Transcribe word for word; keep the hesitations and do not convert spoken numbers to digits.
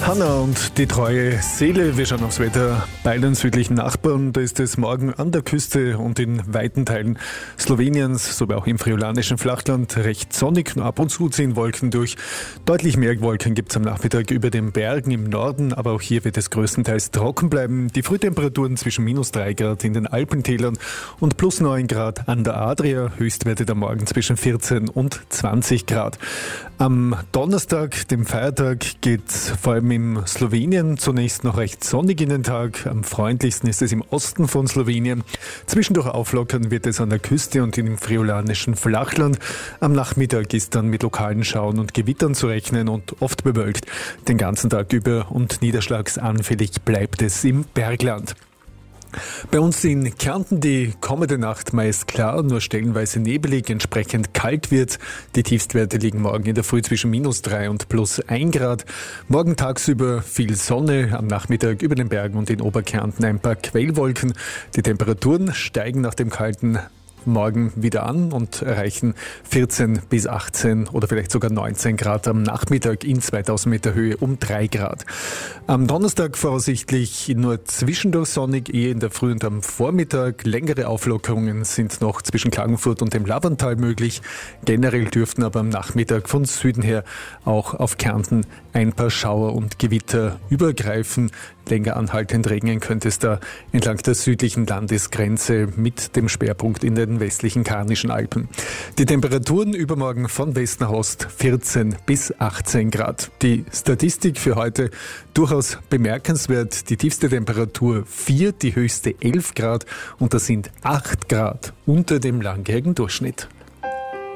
Hanna und die treue Seele. Wir schauen aufs Wetter bei den südlichen Nachbarn. Da ist es morgen an der Küste und in weiten Teilen Sloweniens, sowie auch im friolanischen Flachland recht sonnig. Nur ab und zu ziehen Wolken durch. Deutlich mehr Wolken gibt es am Nachmittag über den Bergen im Norden, aber auch hier wird es größtenteils trocken bleiben. Die Frühtemperaturen zwischen minus drei Grad in den Alpentälern und plus neun Grad an der Adria. Höchstwerte der Morgen zwischen vierzehn und zwanzig Grad. Am Donnerstag, dem Feiertag, geht es vor allem in Slowenien zunächst noch recht sonnig in den Tag. Am freundlichsten ist es im Osten von Slowenien. Zwischendurch auflockern wird es an der Küste und im friolanischen Flachland. Am Nachmittag ist dann mit lokalen Schauern und Gewittern zu rechnen und oft bewölkt. Den ganzen Tag über und niederschlagsanfällig bleibt es im Bergland. Bei uns in Kärnten die kommende Nacht meist klar, nur stellenweise nebelig, entsprechend kalt wird. Die Tiefstwerte liegen morgen in der Früh zwischen minus drei und plus ein Grad. Morgen tagsüber viel Sonne, am Nachmittag über den Bergen und in Oberkärnten ein paar Quellwolken. Die Temperaturen steigen nach dem kalten Morgen wieder an und erreichen vierzehn bis achtzehn oder vielleicht sogar neunzehn Grad am Nachmittag in zweitausend Meter Höhe um drei Grad. Am Donnerstag voraussichtlich nur zwischendurch sonnig, eher in der Früh und am Vormittag. Längere Auflockerungen sind noch zwischen Klagenfurt und dem Lavantal möglich. Generell dürften aber am Nachmittag von Süden her auch auf Kärnten ein paar Schauer und Gewitter übergreifen. Länger anhaltend regnen könnte es da entlang der südlichen Landesgrenze mit dem Schwerpunkt in den westlichen Karnischen Alpen. Die Temperaturen übermorgen von West nach Ost vierzehn bis achtzehn Grad. Die Statistik für heute durchaus bemerkenswert. Die tiefste Temperatur vier, die höchste elf Grad und das sind acht Grad unter dem langjährigen Durchschnitt.